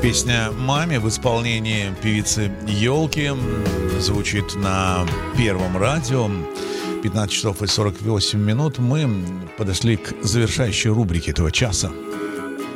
Песня «Маме» в исполнении певицы Ёлки звучит на Первом радио. 15 часов и 48 минут. Мы подошли к завершающей рубрике этого часа.